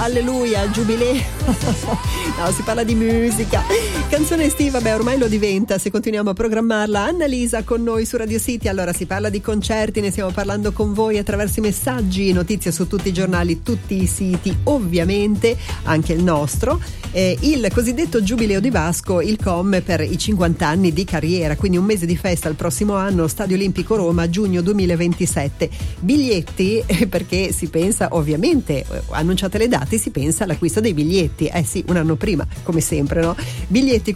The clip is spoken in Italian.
alleluia, giubileo. No, si parla di musica. Canzone estiva, beh, ormai lo diventa se continuiamo a programmarla. Annalisa con noi su Radio City. Allora, si parla di concerti, ne stiamo parlando con voi attraverso i messaggi, notizie su tutti i giornali, tutti i siti, ovviamente anche il nostro. Il cosiddetto Giubileo di Vasco, il COM per i 50 anni di carriera, quindi un mese di festa il prossimo anno, Stadio Olimpico Roma, giugno 2027. Biglietti, perché si pensa, ovviamente, annunciate le date, si pensa all'acquisto dei biglietti, sì, un anno prima, come sempre, no? Biglietti